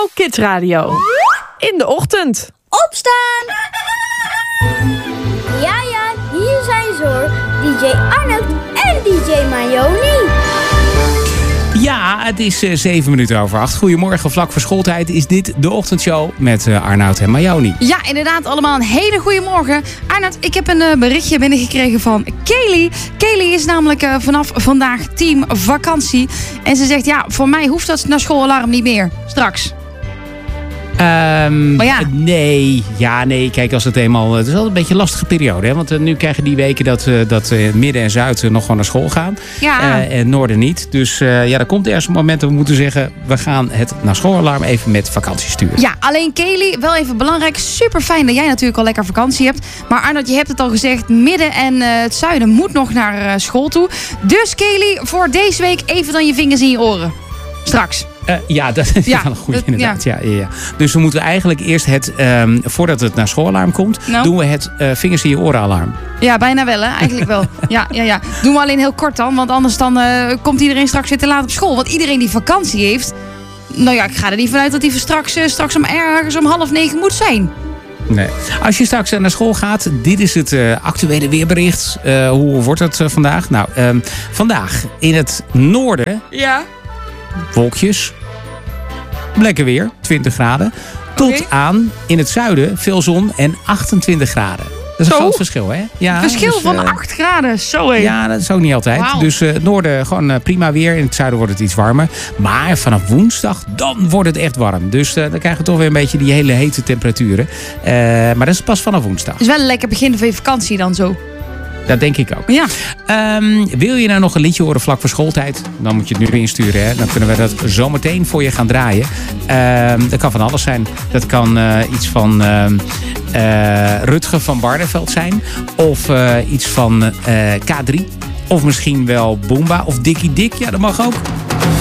Go Kids Radio. In de ochtend. Opstaan! Ja, hier zijn ze hoor. DJ Arnoud en DJ Mayoni. Ja, het is 7:07. Goedemorgen, vlak voor schooltijd is dit de ochtendshow met Arnoud en Mayoni. Ja, inderdaad, allemaal een hele goede morgen. Arnoud, ik heb een berichtje binnengekregen van Kelly. Kelly is namelijk vanaf vandaag team vakantie. En ze zegt, ja, voor mij hoeft dat naar schoolalarm niet meer. Straks. Maar ja. Nee, kijk, als het eenmaal... Het is wel een beetje een lastige periode, hè? Want nu krijgen die weken dat midden en zuid nog gewoon naar school gaan. Ja. En noorden niet. Dus er komt ergens een moment dat we moeten zeggen... we gaan het naar schoolalarm even met vakantie sturen. Ja, alleen Kelly, wel even belangrijk. Super fijn dat jij natuurlijk al lekker vakantie hebt. Maar Arnoud, je hebt het al gezegd. Midden en het zuiden moet nog naar school toe. Dus Kelly, voor deze week even dan je vingers in je oren. Straks. Dat is wel een goede inderdaad. Ja. Dus we moeten eigenlijk eerst voordat het naar schoolalarm komt... doen we het vingers in je oren alarm. Ja, bijna wel, hè? Eigenlijk wel. Ja. Doen we alleen heel kort dan. Want anders dan komt iedereen straks weer te laat op school. Want iedereen die vakantie heeft... Nou ja, ik ga er niet vanuit dat die straks om ergens om 8:30 moet zijn. Nee. Als je straks naar school gaat, dit is het actuele weerbericht. Hoe wordt het vandaag? Nou, vandaag in het noorden... Ja. Wolkjes. Lekker weer, 20 graden. Tot aan in het zuiden veel zon en 28 graden. Dat is een groot verschil, hè? Ja, verschil dus, van 8 graden, zo hé. Ja, dat is ook niet altijd. Wow. Dus het noorden gewoon prima weer. In het zuiden wordt het iets warmer. Maar vanaf woensdag, dan wordt het echt warm. Dus dan krijgen we toch weer een beetje die hele hete temperaturen. Maar dat is pas vanaf woensdag. Het is wel een lekker begin van je vakantie dan zo. Dat denk ik ook. Ja. Wil je nou nog een liedje horen vlak voor schooltijd? Dan moet je het nu insturen. Hè? Dan kunnen we dat zometeen voor je gaan draaien. Dat kan van alles zijn. Dat kan iets van Rutger van Barneveld zijn. Of iets van K3. Of misschien wel Boomba of Dikkie Dik. Ja, dat mag ook.